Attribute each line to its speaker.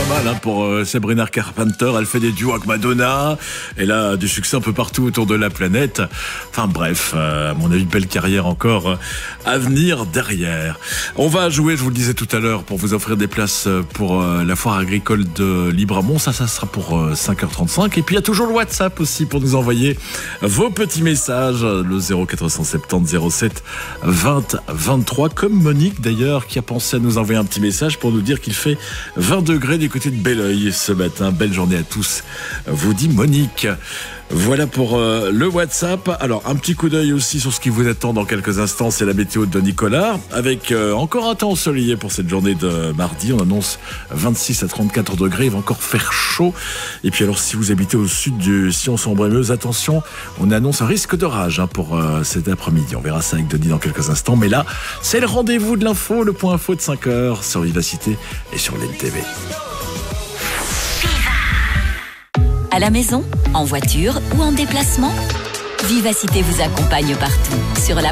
Speaker 1: mal pour Sabrina Carpenter. Elle fait des duos avec Madonna. Elle a du succès un peu partout autour de la planète. Enfin bref, à mon avis, belle carrière encore à venir derrière. On va jouer, je vous le disais tout à l'heure, pour vous offrir des places pour la foire agricole de Libramont. Ça sera pour 5h35. Et puis il y a toujours le WhatsApp aussi pour nous envoyer vos petits messages. Le 0470 07 20 23. Comme Monique d'ailleurs, qui a pensé à nous envoyer un petit message pour nous dire qu'il fait 20 degrés du côté de Belleuil ce matin. Belle journée à tous, vous dit Monique. Voilà pour le WhatsApp. Alors, un petit coup d'œil aussi sur ce qui vous attend dans quelques instants. C'est la météo de Nicolas. Avec encore un temps ensoleillé pour cette journée de mardi. On annonce 26 à 34 degrés. Il va encore faire chaud. Et puis alors, si vous habitez au sud du Sion-Sombre-Meuse, attention, on annonce un risque d'orage pour cet après-midi. On verra ça avec Denis dans quelques instants. Mais là, c'est le rendez-vous de l'info, le point info de 5h sur Vivacité et sur LNTV.
Speaker 2: À la maison, en voiture ou en déplacement, Vivacité vous accompagne partout sur la